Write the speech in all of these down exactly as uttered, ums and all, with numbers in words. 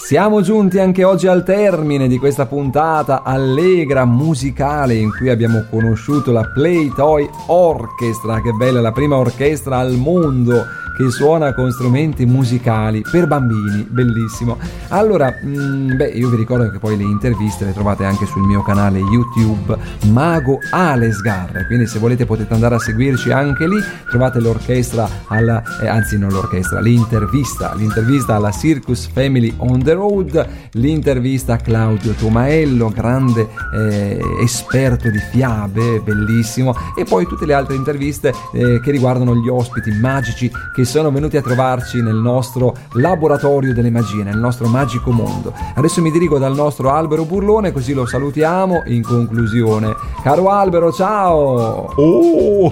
Siamo giunti anche oggi al termine di questa puntata allegra musicale in cui abbiamo conosciuto la Playtoy Orchestra. Che bella, la prima orchestra al mondo che suona con strumenti musicali per bambini, bellissimo. Allora, mh, beh, io vi ricordo che poi le interviste le trovate anche sul mio canale YouTube Mago Alesgar, quindi se volete potete andare a seguirci anche lì. Trovate l'orchestra alla, eh, anzi non l'orchestra, l'intervista, l'intervista alla Circus Family on the Road, l'intervista a Claudio Tomaello, grande eh, esperto di fiabe, bellissimo, e poi tutte le altre interviste eh, che riguardano gli ospiti magici che sono venuti a trovarci nel nostro laboratorio delle magie, nel nostro magico mondo. Adesso mi dirigo dal nostro Albero Burlone, così lo salutiamo in conclusione. Caro Albero, ciao! Oh,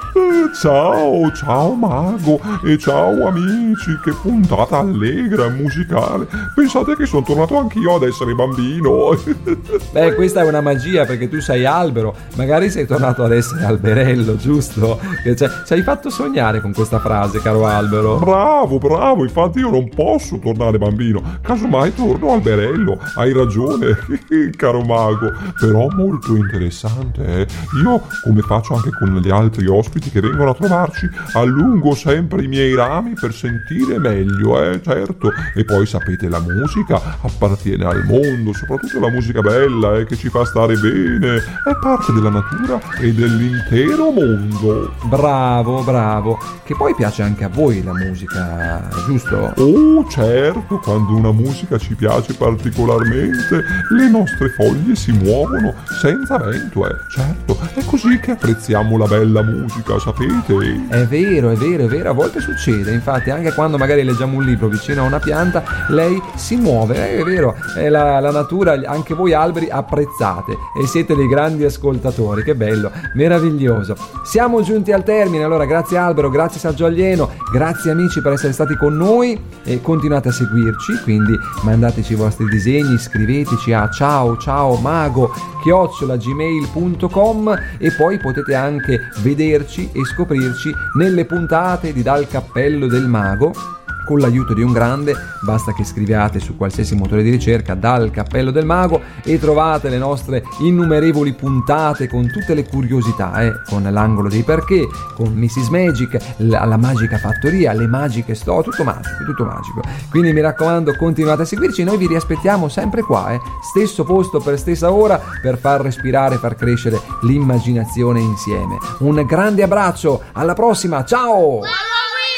ciao, ciao Mago e ciao amici, che puntata allegra e musicale. Pensate che sono tornato anch'io ad essere bambino. Beh, questa è una magia perché tu sei albero, magari sei tornato ad essere alberello, giusto? Che cioè, ci hai fatto sognare con questa frase, caro Albero. Bravo, bravo, infatti io non posso tornare bambino, casomai torno alberello, hai ragione, caro Mago, però molto interessante, eh? Io, come faccio anche con gli altri ospiti che vengono a trovarci, allungo sempre i miei rami per sentire meglio, eh, certo, e poi sapete, la musica appartiene al mondo, soprattutto la musica bella, eh, che ci fa stare bene, è parte della natura e dell'intero mondo. Bravo, bravo, che poi piace anche a voi la musica, giusto? Oh, certo, quando una musica ci piace particolarmente, le nostre foglie si muovono senza vento, eh, certo, è così che apprezziamo la bella musica, sapete? È vero, è vero, è vero, a volte succede, infatti anche quando magari leggiamo un libro vicino a una pianta, lei si muove, è vero, è la, la natura, anche voi alberi apprezzate e siete dei grandi ascoltatori, che bello, meraviglioso. Siamo giunti al termine, allora grazie Albero, grazie Saggio Alieno, grazie amici per essere stati con noi e continuate a seguirci, quindi mandateci i vostri disegni, scriveteci a ciao ciao mago chiocciola gmail punto com e poi potete anche vederci e scoprirci nelle puntate di Dal Cappello del Mago. Con l'aiuto di un grande basta che scriviate su qualsiasi motore di ricerca Dal Cappello del Mago e trovate le nostre innumerevoli puntate con tutte le curiosità, eh? Con l'angolo dei perché, con missus Magic, la, la magica fattoria, le magiche sto, tutto magico, tutto magico. Quindi mi raccomando, continuate a seguirci, noi vi riaspettiamo sempre qua, eh? Stesso posto per stessa ora, per far respirare, far crescere l'immaginazione insieme. Un grande abbraccio, alla prossima, ciao!